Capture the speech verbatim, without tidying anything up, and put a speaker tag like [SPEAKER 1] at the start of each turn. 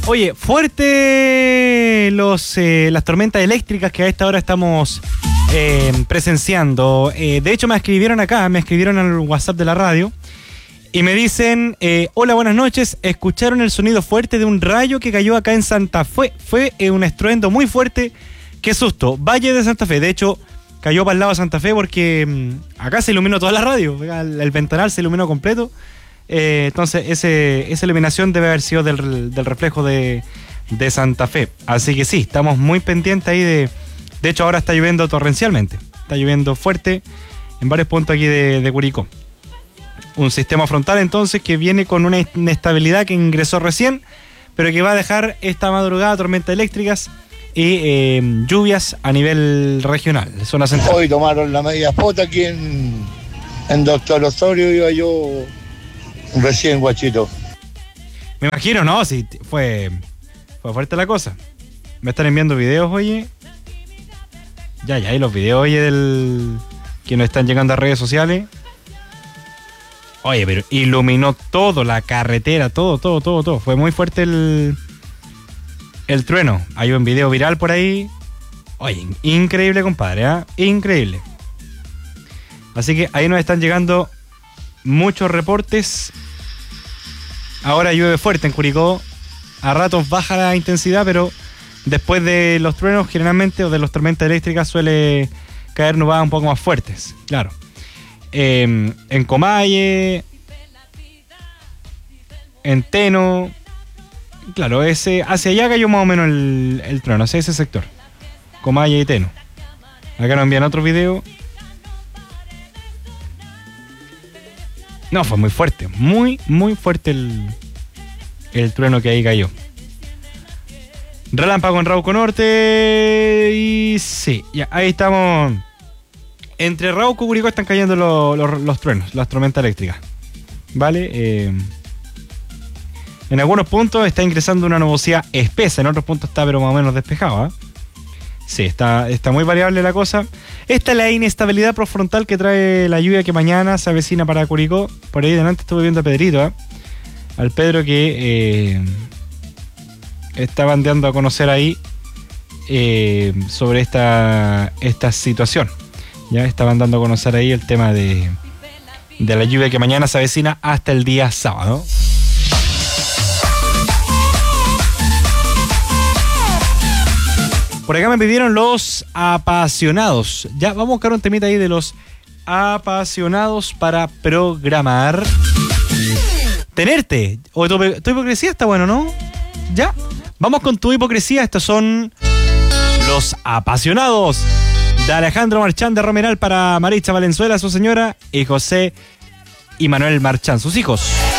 [SPEAKER 1] Oye, fuerte los eh, las tormentas eléctricas que a esta hora estamos eh, presenciando. Eh, de hecho, me escribieron acá, me escribieron al WhatsApp de la radio y me dicen, eh, hola, buenas noches, escucharon el sonido fuerte de un rayo que cayó acá en Santa Fe. Fue eh, un estruendo muy fuerte. Qué susto. Valle de Santa Fe. De hecho, cayó para el lado de Santa Fe porque mmm, acá se iluminó toda la radio. El, el ventanal se iluminó completo. Eh, entonces, ese, esa iluminación debe haber sido del, del reflejo de, de Santa Fe. Así que sí, estamos muy pendientes ahí de... De hecho, ahora está lloviendo torrencialmente. Está lloviendo fuerte en varios puntos aquí de, de Curicó. Un sistema frontal, entonces, que viene con una inestabilidad que ingresó recién, pero que va a dejar esta madrugada tormentas eléctricas y eh, lluvias a nivel regional, zona central.
[SPEAKER 2] Hoy tomaron la media foto aquí en, en Doctor Osorio, iba yo... Recién, guachito.
[SPEAKER 1] Me imagino, ¿no? Sí, fue, fue fuerte la cosa. Me están enviando videos, oye. Ya, ya, y los videos, oye, del que nos están llegando a redes sociales. Oye, pero iluminó todo, la carretera, todo, todo, todo, todo. Fue muy fuerte el, el trueno. Hay un video viral por ahí. Oye, increíble, compadre, ¿eh? Increíble. Así que ahí nos están llegando muchos reportes. Ahora llueve fuerte en Curicó. A ratos baja la intensidad, pero después de los truenos, generalmente, o de las tormentas eléctricas, suele caer nubadas un poco más fuertes. Claro. Eh, en Comalle, en Teno. Claro, ese, hacia allá cayó más o menos el, el trueno, hacia ese sector. Comalle y Teno. Acá nos envían otro video. No, fue muy fuerte, muy, muy fuerte el, el trueno que ahí cayó. Relámpago en Rauco Norte y sí, ya, ahí estamos. Entre Rauco y Curicó están cayendo los, los, los truenos, las tormentas eléctricas. ¿Vale? Eh, en algunos puntos está ingresando una nubosidad espesa, en otros puntos está pero más o menos despejado, ¿eh? Sí, está, está muy variable la cosa. Esta es la inestabilidad profrontal que trae la lluvia que mañana se avecina para Curicó. Por ahí delante estuve viendo a Pedrito, ¿eh? Al Pedro que eh, está bandeando a conocer ahí eh, sobre esta, esta situación. Ya estaban dando a conocer ahí el tema de, de la lluvia que mañana se avecina hasta el día sábado. Por acá me pidieron los apasionados. Ya, vamos a buscar un temita ahí de los apasionados para programar. Tenerte. O tu, tu hipocresía está bueno, ¿no? Ya. Vamos con tu hipocresía. Estos son los apasionados de Alejandro Marchán de Romeral para Maritza Valenzuela, su señora, y José y Manuel Marchán, sus hijos.